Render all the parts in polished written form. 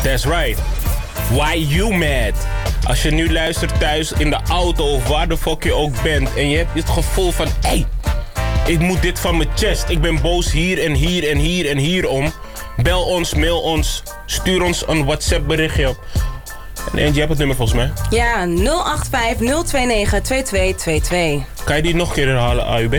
That's right. Why you mad? Als je nu luistert thuis in de auto of waar de fuck je ook bent en je hebt het gevoel van, hey, ik moet dit van mijn chest. Ik ben boos hier en hier en hier en hier om. Bel ons, mail ons, stuur ons een WhatsApp berichtje. En Angie, je hebt het nummer volgens mij. Ja, 085-029-2222. Kan je die nog een keer herhalen, AUB?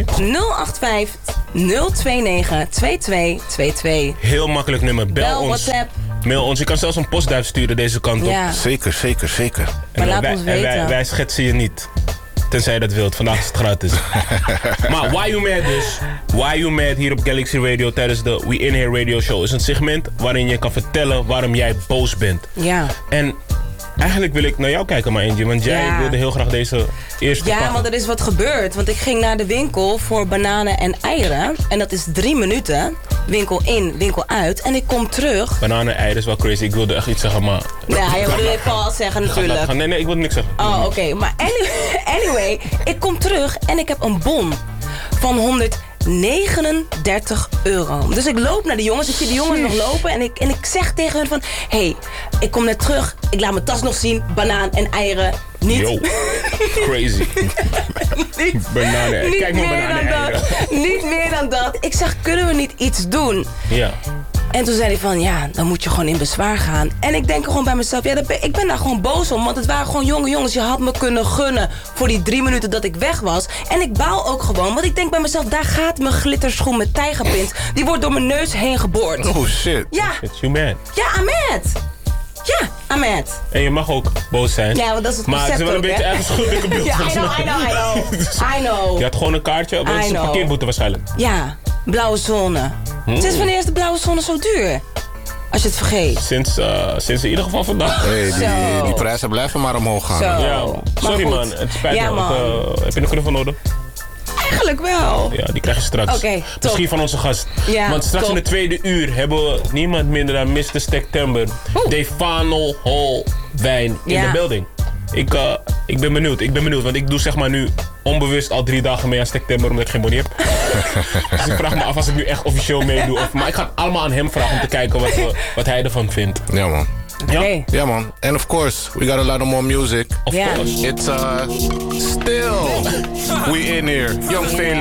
085-029-2222. Heel makkelijk nummer. Bel ons. WhatsApp. Mail ons. Je kan zelfs een postduif sturen deze kant op. Ja. Zeker. Maar laat ons weten. Wij schetsen je niet. Tenzij je dat wilt. Vandaag is het gratis. Maar Why You Mad dus. Why You Mad hier op Galaxy Radio tijdens de We In Here Radio Show is een segment waarin je kan vertellen waarom jij boos bent. Ja. En eigenlijk wil ik naar jou kijken, maar Angie. Want jij wilde heel graag deze eerste pakken. Ja, want er is wat gebeurd. Want ik ging naar de winkel voor bananen en eieren. En dat is 3 minuten. Winkel in, winkel uit. En ik kom terug. Bananen en eieren is wel crazy. Ik wilde echt iets zeggen, maar... Ja, je wilde het al zeggen natuurlijk. Nee, ik wilde niks zeggen. Oh, oké. Maar anyway, ik kom terug en ik heb een bon van 139 euro. Dus ik loop naar de jongens. Ik zie de jongens nog lopen. En ik zeg tegen hen van... Hey, ik kom net terug. Ik laat mijn tas nog zien. Banaan en eieren. Niet. Yo, crazy. Bananen. Niet Kijk maar, meer bananen dan en eieren. dat. Niet meer dan dat. Ik zeg, kunnen we niet iets doen? Ja. En toen zei hij van, ja, dan moet je gewoon in bezwaar gaan. En ik denk gewoon bij mezelf, ja, ik ben daar gewoon boos om. Want het waren gewoon jonge jongens. Je had me kunnen gunnen voor die 3 minuten dat ik weg was. En ik baal ook gewoon, want ik denk bij mezelf... daar gaat mijn glitterschoen met tijgerpint. Die wordt door mijn neus heen geboord. Oh shit. Ja. It's you man. Ja, Ahmed. Ja, Ahmed. En je mag ook boos zijn. Ja, want dat is het maar het is wel een concept beetje ook, hè? ergens goed in beeld. Ja, I know. Je had gewoon een kaartje op een parkeerboete waarschijnlijk. Ja, blauwe zone. Sinds wanneer is de blauwe zone zo duur? Als je het vergeet. Sinds in ieder geval vandaag. Hey, die prijzen blijven maar omhoog gaan. Zo. Ja, sorry man, het spijt me. Heb je nog knuffel nodig? Eigenlijk wel. Ja, die krijg je straks. Oké, Misschien van onze gast. Ja, want straks top. in de 2e uur hebben we niemand minder dan Mr. September. Defano Hall wijn in de building. Ik ben benieuwd, want ik doe zeg maar nu onbewust al 3 dagen mee aan September omdat ik geen money heb. Dus ik vraag me af als ik nu echt officieel meedoe. Maar ik ga het allemaal aan hem vragen om te kijken wat hij ervan vindt. Ja man. Okay. Ja man. And of course, we got a lot of more music. Of course. It's still We In Here. Young Felix.